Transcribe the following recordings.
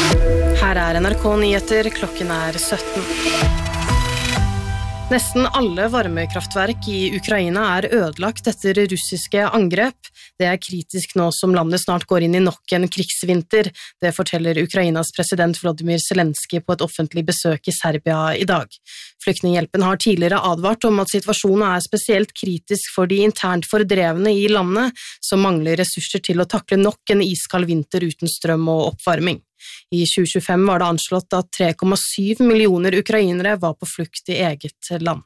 Her NRK Nyheter, klokken 17. Nesten alle varmekraftverk i Ukraina ødelagt etter russiske angrep. Det kritisk nå som landet snart går inn i nok en krigsvinter. Det forteller Ukrainas president Volodymyr Zelenskyj på et offentlig besøk i Serbia i dag. Flyktninghjelpen har tidligere advart om at situasjonen spesielt kritisk for de internt fordrevne i landet, som mangler ressurser til å takle nok en iskald vinter uten strøm og oppvarming. I 2025 var det anslått at 3,7 millioner ukrainere var på flukt i eget land.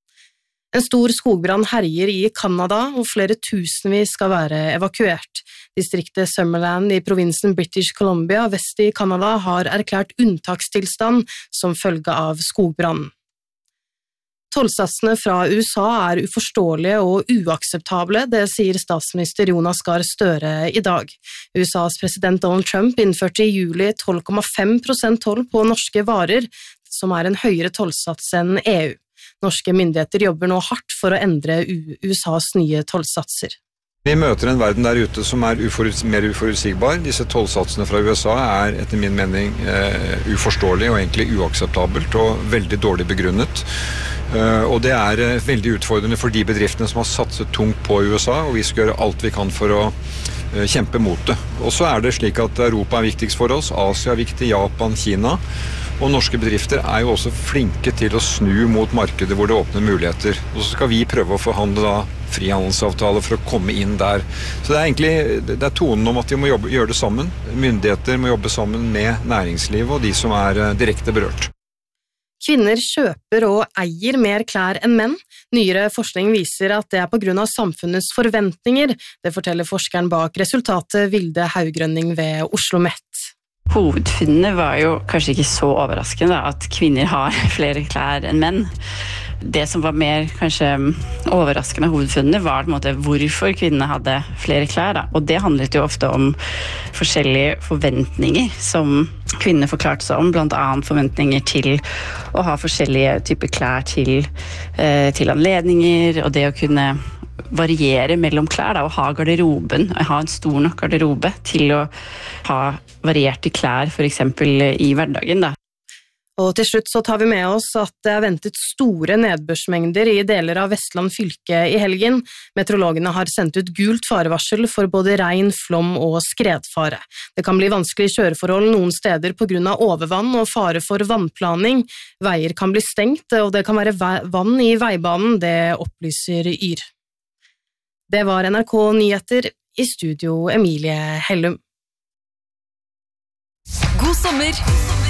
En stor skogbrann herjer i Kanada, og flere tusenvis skal være evakuert. Distriktet Summerland i provinsen British Columbia vest i Kanada har erklært unntakstilstand som følge av skogbrannen. Tollsatsene fra USA uforståelige og uakseptable, det sier statsminister Jonas Gahr Støre i dag. USAs president Donald Trump innførte i juli 12,5% toll på norske varer, som en høyere tollsats enn EU. Norske myndigheter jobber nå hardt for å endre USAs nye tollsatser. Vi møter en verden der ute som mer uforutsigbar. Disse tollsatsene fra USA etter min mening uforståelig og egentlig uakseptabelt og veldig dårlig begrunnet. Og det veldig utfordrende for de bedriftene som har satset tungt på USA, og vi skal gjøre alt vi kan for å kjempe mot det. Og så det slik at Europa viktigst for oss, Asia viktig, Japan, Kina, og norske bedrifter jo også flinke til å snu mot markedet hvor det åpner muligheter. Og så skal vi prøve å forhandle frihandelsavtale for å komme inn der. Så det tonen om at vi må gjøre det sammen. Myndigheter må jobbe sammen med næringslivet og de som direkte berørt. Kvinner kjøper og eier mer klær enn menn. Nyere forskning viser at det på grunn av samfunnets forventninger. Det forteller forskeren bak resultatet Vilde Haugrønning ved Oslo Met. Hovedfunnene var jo kanskje ikke så overraskende at kvinner har flere klær enn menn. Det som var mer kanskje overraskende hovedfunnene var på en måte hvorfor kvinnene hadde flere klær. Og det handlet jo ofte om forskjellige forventninger som kvinnene forklarte seg om, blant annet forventninger til å ha forskjellige typer klær til anledninger, og det å kunne variere mellom klær, og ha garderoben, ha en stor nok garderobe til å ha varierte klær, for eksempel i hverdagen. Og til slutt så tar vi med oss at det ventet store nedbørsmengder i deler av Vestland fylke i helgen. Meteorologene har sendt ut gult farevarsel for både regn, flom og skredfare. Det kan bli vanskelige kjøreforhold noen steder på grunn av overvann og fare for vannplaning. Veier kan bli stengt, og det kan være vann i veibanen, det opplyser Yr. Det var NRK Nyheter, i studio Emilie Hellum. God sommer!